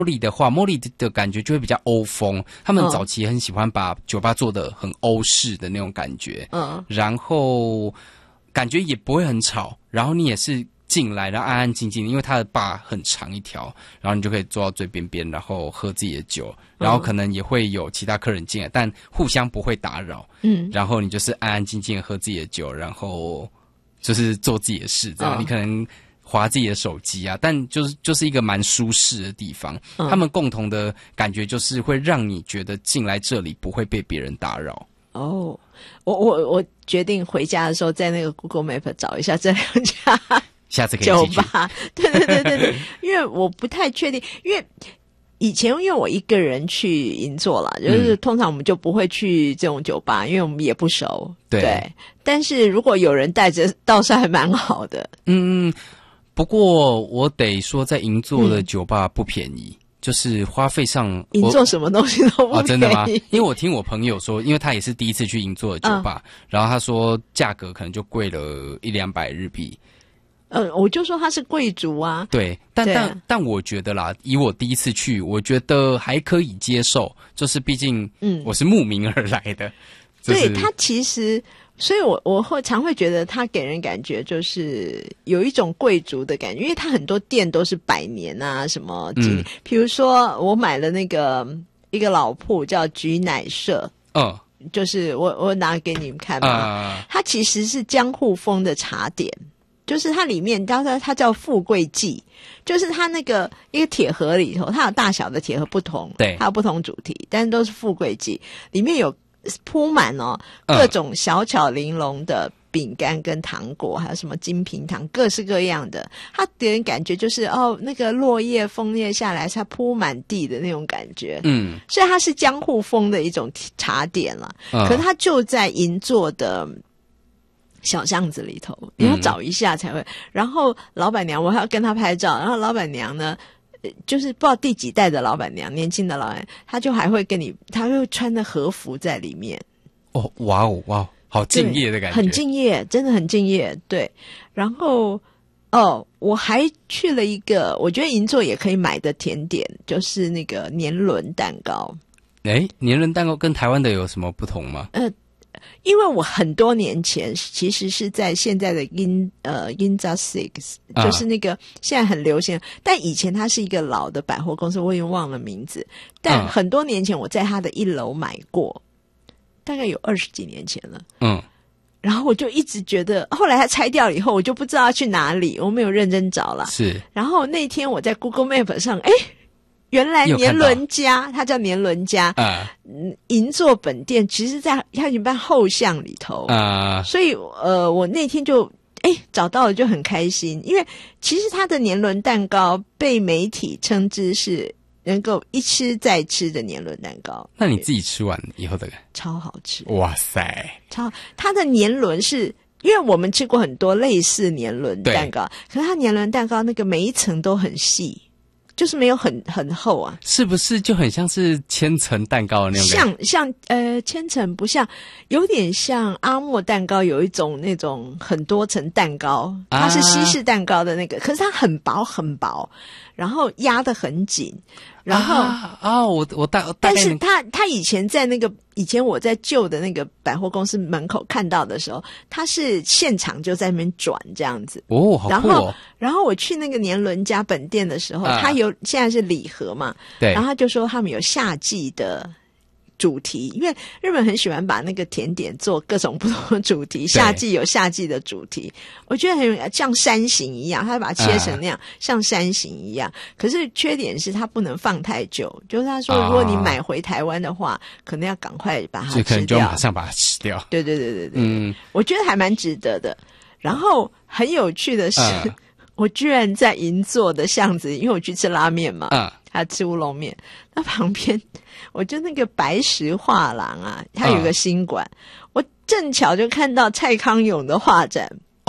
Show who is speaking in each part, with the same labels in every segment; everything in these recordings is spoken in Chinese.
Speaker 1: 莉的话，茉莉的感觉就会比较欧风，他们早期很喜欢把酒吧做得很欧式的那种感觉，然后感觉也不会很吵，然后你也是进来然后安安静静，因为它的吧很长一条，然后你就可以坐到最边边，然后喝自己的酒，然后可能也会有其他客人进来，但互相不会打扰，然后你就是安安静静的喝自己的酒，然后就是做自己的事，这样你可能滑自己的手机啊，但就是一个蛮舒适的地方。他们共同的感觉就是会让你觉得进来这里不会被别人打扰。
Speaker 2: 哦，我决定回家的时候在那个 Google Map 找一下这两家
Speaker 1: 下次可以
Speaker 2: 酒吧。对，因为我不太确定，因为以前因为我一个人去银座啦，就是通常我们就不会去这种酒吧，因为我们也不熟。对，但是如果有人带着，倒是还蛮好的。
Speaker 1: 不过我得说，在银座的酒吧不便宜，就是花费上。
Speaker 2: 银座什么东西都不便宜。
Speaker 1: 真的吗？因为我听我朋友说，因为他也是第一次去银座的酒吧，然后他说价格可能就贵了100-200日币。
Speaker 2: 我就说他是贵族啊。
Speaker 1: 对，但我觉得啦，以我第一次去，我觉得还可以接受，就是毕竟我是慕名而来的。
Speaker 2: 对，他其实。所以我常会觉得他给人感觉就是有一种贵族的感觉，因为他很多店都是100年啊什么比如说我买了那个一个老铺叫菊乃社，就是我拿给你们看嘛，它其实是江户风的茶点，就是它里面它叫富贵记，就是它那个一个铁盒里头，它有大小的铁盒不同，对，它有不同主题，但是都是富贵记，里面有铺满各种小巧玲珑的饼干跟糖果，还有什么金平糖，各式各样的，它给人感觉就是那个落叶枫叶下来它铺满地的那种感觉。所以它是江户风的一种茶点了，可是它就在银座的小巷子里头，你要找一下才会。然后老板娘我还要跟她拍照，然后老板娘呢就是不知道第几代的老板娘，年轻的老板娘，她就还会她会穿的和服在里面。
Speaker 1: 哇，好敬业的感觉。
Speaker 2: 很敬业，真的很敬业。对，然后我还去了一个我觉得银座也可以买的甜点，就是那个年轮蛋糕。
Speaker 1: 年轮蛋糕跟台湾的有什么不同吗？
Speaker 2: 因为我很多年前其实是在现在的Ginza Six，就是那个现在很流行，但以前它是一个老的百货公司，我已经忘了名字，但很多年前我在它的1楼买过，大概有20几年前了。然后我就一直觉得，后来它拆掉了以后，我就不知道要去哪里，我没有认真找了。
Speaker 1: 是，
Speaker 2: 然后那天我在 Google Map 上，原来年轮家，它叫年轮家，银座本店其实在它已经办后巷里头，所以我那天就找到了，就很开心，因为其实它的年轮蛋糕被媒体称之是能够一吃再吃的年轮蛋糕。
Speaker 1: 那你自己吃完以后的
Speaker 2: 超好吃，
Speaker 1: 哇塞！
Speaker 2: 它的年轮是因为我们吃过很多类似年轮蛋糕，可是它年轮蛋糕那个每一层都很细。就是没有很厚啊，
Speaker 1: 是不是就很像是千层蛋糕的那种？
Speaker 2: 像千层不像，有点像阿莫蛋糕，有一种那种很多层蛋糕，它是西式蛋糕的那个，可是它很薄很薄，然后压得很紧，然后
Speaker 1: 我大概，
Speaker 2: 但是他以前在以前我在旧的那个百货公司门口看到的时候，他是现场就在那边转这样子。
Speaker 1: 好酷哦。
Speaker 2: 然后我去那个年轮家本店的时候，他现在是礼盒嘛，
Speaker 1: 对，
Speaker 2: 然后他就说他们有夏季的主题，因为日本很喜欢把那个甜点做各种不同的主题，夏季有夏季的主题，我觉得很像山形一样，他把它切成那样，像山形一样。可是缺点是它不能放太久，就是他说如果你买回台湾的话，可能要赶快把它吃掉，
Speaker 1: 可能就马上把它吃掉。
Speaker 2: 对，我觉得还蛮值得的。然后很有趣的是，我居然在银座的巷子，因为我去吃拉面嘛，还吃乌龙面，那旁边我就那个白石画廊啊，它有个新馆，我正巧就看到蔡康永的画展。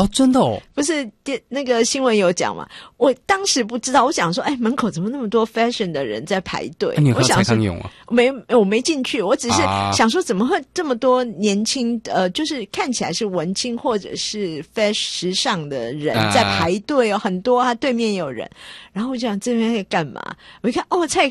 Speaker 1: 哦，真的哦，
Speaker 2: 不是那个新闻有讲嘛？我当时不知道，我想说，门口怎么那么多 fashion 的人在排队？
Speaker 1: 你有喝蔡康永啊？
Speaker 2: 我没进去，我只是想说，怎么会这么多年轻就是看起来是文青或者是 fashion 时尚的人在排队哦，很多，他对面也有人。然后我就想这边在干嘛？我一看，蔡